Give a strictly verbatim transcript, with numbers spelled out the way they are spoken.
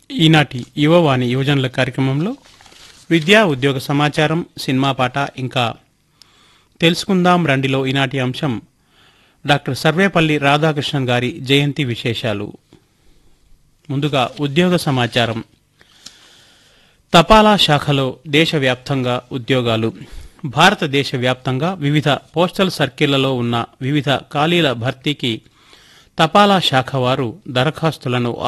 ఈనాటి యువవాణి యువజనుల కార్యక్రమంలో విద్యా ఉద్యోగ సమాచారం, సినిమా పాట, ఇంకా తెలుసుకుందాం రండిలో ఈనాటి అంశం డాక్టర్ సర్వేపల్లి రాధాకృష్ణన్ గారి జయంతి విశేషాలు. ముందుగా ఉద్యోగ సమాచారం. తపాలా శాఖలో దేశవ్యాప్తంగా ఉద్యోగాలు. భారతదేశ వ్యాప్తంగా వివిధ పోస్టల్ సర్కిళ్లలో ఉన్న వివిధ ఖాళీల భర్తీకి తపాలా శాఖ వారు దరఖాస్తులను